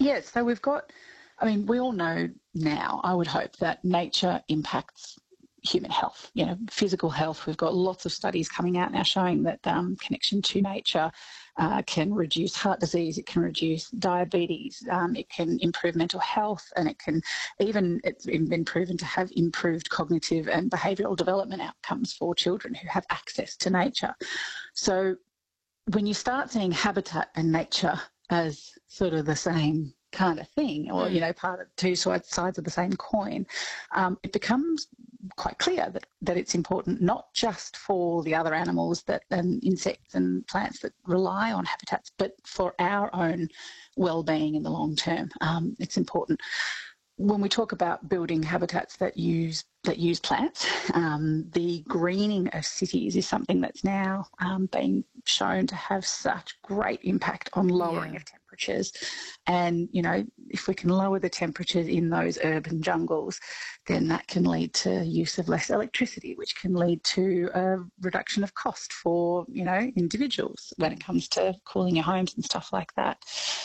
Yeah, so we've got, I mean, we all know now, I would hope, that nature impacts human health, physical health. We've got lots of studies coming out now showing that connection to nature can reduce heart disease, it can reduce diabetes, it can improve mental health, and it's even been proven to have improved cognitive and behavioural development outcomes for children who have access to nature. So when you start seeing habitat and nature as sort of the same kind of thing, or, part of two sides of the same coin, it becomes quite clear that it's important not just for the other animals and insects and plants that rely on habitats, but for our own well-being in the long term. It's important. When we talk about building habitats that use plants, the greening of cities is something that's now being shown to have such great impact on lowering of temperatures. And, if we can lower the temperatures in those urban jungles, then that can lead to use of less electricity, which can lead to a reduction of cost for, individuals when it comes to cooling your homes and stuff like that.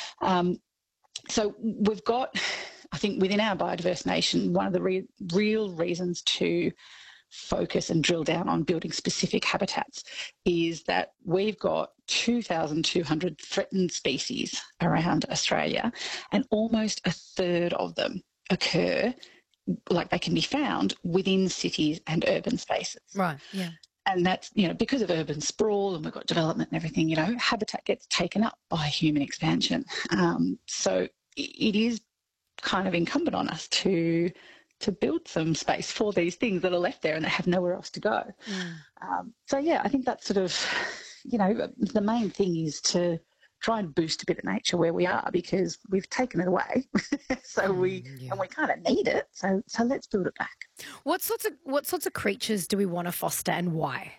So we've got, I think, within our biodiverse nation, one of the real reasons to focus and drill down on building specific habitats is that we've got 2,200 threatened species around Australia, and almost a third of them occur, like they can be found within cities and urban spaces. Right, yeah. And that's, because of urban sprawl and we've got development and everything, habitat gets taken up by human expansion. So it is kind of incumbent on us to build some space for these things that are left there and they have nowhere else to go. I think that's sort of, the main thing is to try and boost a bit of nature where we are, because we've taken it away. And we kind of need it. So let's build it back. What sorts of creatures do we want to foster, and why?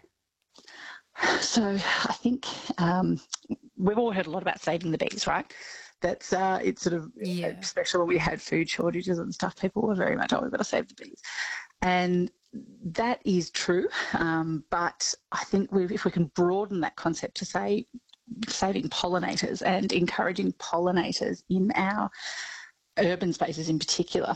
So I think we've all heard a lot about saving the bees, right? That's it's sort of especially when we had food shortages and stuff, people were very much, we've got to save the bees. And that is true. But I think if we can broaden that concept to say saving pollinators and encouraging pollinators in our urban spaces in particular,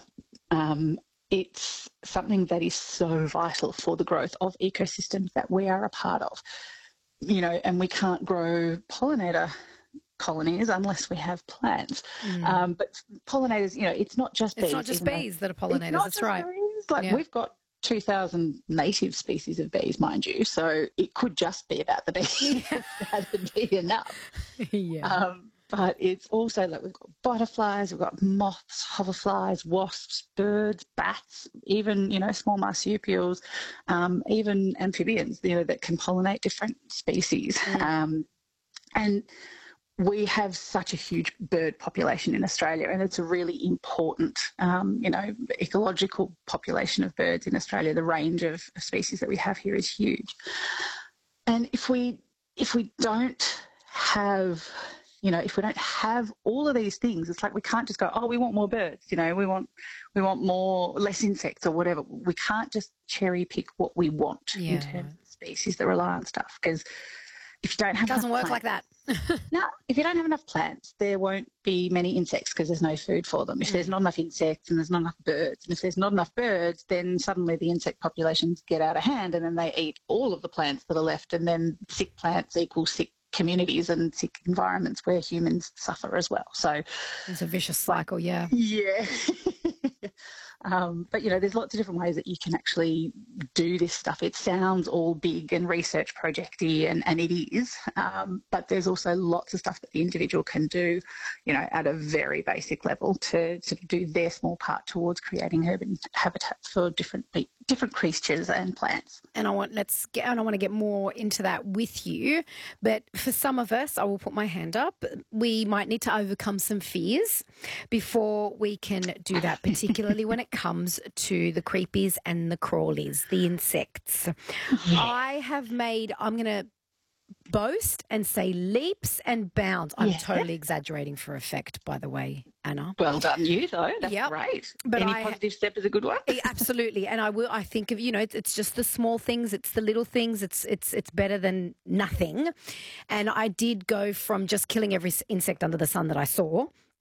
it's something that is so vital for the growth of ecosystems that we are a part of. And we can't grow pollinator colonies unless we have plants. But pollinators, it's not just bees. It's not just bees that are pollinators, that's right. Bees. We've got 2,000 native species of bees, mind you, so it could just be about the bees. That'd be enough. But it's also we've got butterflies, we've got moths, hoverflies, wasps, birds, bats, even, small marsupials, even amphibians, that can pollinate different species. And we have such a huge bird population in Australia, and it's a really important, ecological population of birds in Australia. The range of species that we have here is huge. And if we don't have, if we don't have all of these things, it's like we can't just go, we want more birds, we want less insects or whatever. We can't just cherry pick what we want in terms of species that rely on stuff, because if you don't have it doesn't work like that. No, if you don't have enough plants, there won't be many insects because there's no food for them. If there's not enough insects, and there's not enough birds, and if there's not enough birds, then suddenly the insect populations get out of hand, and then they eat all of the plants that are left, and then sick plants equal sick communities and sick environments where humans suffer as well. So it's a vicious cycle, yeah. Yeah. But, there's lots of different ways that you can actually do this stuff. It sounds all big and research projecty, and it is, but there's also lots of stuff that the individual can do, at a very basic level to do their small part towards creating urban habitats for different creatures and plants. And I want to get more into that with you. But for some of us, I will put my hand up, we might need to overcome some fears before we can do that, particularly when it comes to the creepies and the crawlies, the insects. I'm going to boast and say leaps and bounds. I'm totally exaggerating for effect, by the way, Anna. Well done you, though. That's great. But any positive step is a good one. Absolutely. And I think of, it's just the small things, it's the little things, it's better than nothing. And I did go from just killing every insect under the sun that I saw